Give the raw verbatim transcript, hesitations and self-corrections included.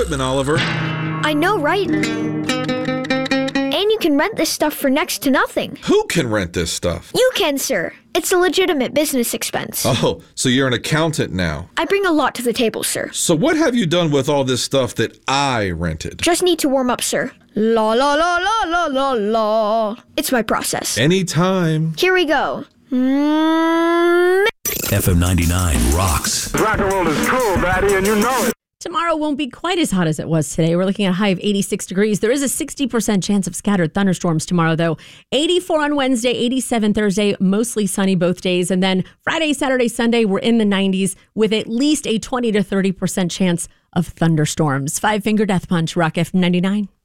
equipment, Oliver. I know, right? And you can rent this stuff for next to nothing. Who can rent this stuff? You can, sir. It's a legitimate business expense. Oh, so you're an accountant now. I bring a lot to the table, sir. So what have you done with all this stuff that I rented? Just need to warm up, sir. La la la la la la la. It's my process. Anytime. Here we go. Mm. F M ninety-nine rocks. Rock and roll is cool, Daddy, and you know it. Tomorrow won't be quite as hot as it was today. We're looking at a high of eighty-six degrees. There is a sixty percent chance of scattered thunderstorms tomorrow, though. eighty-four on Wednesday, eighty-seven Thursday, mostly sunny both days. And then Friday, Saturday, Sunday, we're in the nineties with at least a twenty to thirty percent chance of thunderstorms. Five Finger Death Punch, Rock F M ninety-nine.